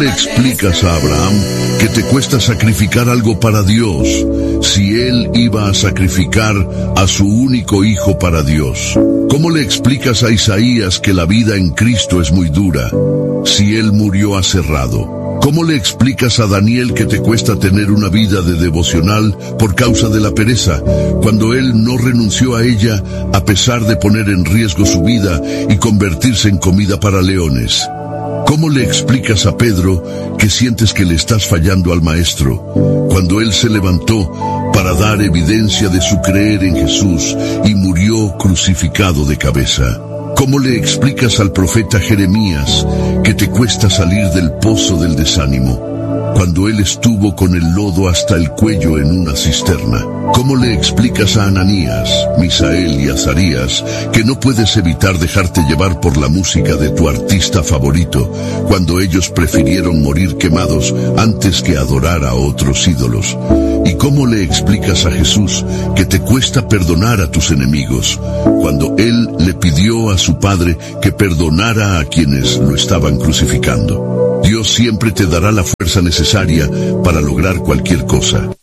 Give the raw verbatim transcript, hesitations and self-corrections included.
le explicas a Abraham que te cuesta sacrificar algo para Dios, si él iba a sacrificar a su único hijo para Dios? ¿Cómo le explicas a Isaías que la vida en Cristo es muy dura, si él murió aserrado? ¿Cómo le explicas a Daniel que te cuesta tener una vida de devocional por causa de la pereza, cuando él no renunció a ella a pesar de poner en riesgo su vida y convertirse en comida para leones? ¿Cómo le explicas a Pedro que sientes que le estás fallando al Maestro, cuando él se levantó para dar evidencia de su creer en Jesús y murió crucificado de cabeza? ¿Cómo le explicas al profeta Jeremías que te cuesta salir del pozo del desánimo, cuando él estuvo con el lodo hasta el cuello en una cisterna? ¿Cómo le explicas a Ananías, Misael y Azarías que no puedes evitar dejarte llevar por la música de tu artista favorito, cuando ellos prefirieron morir quemados antes que adorar a otros ídolos? ¿Y cómo le explicas a Jesús que te cuesta perdonar a tus enemigos, cuando él le pidió a su Padre que perdonara a quienes lo estaban crucificando? Dios siempre te dará la fuerza necesaria para lograr cualquier cosa.